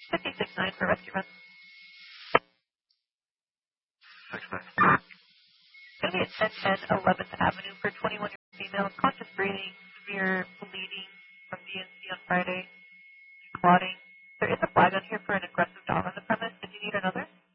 56.9 for rescue run. 6-9. Going to be at 1010 11th Avenue for 21-year-old female, conscious breathing, severe bleeding from DNC on Friday, clotting. There is a flag on here for an aggressive dog on the premise. Did you need another?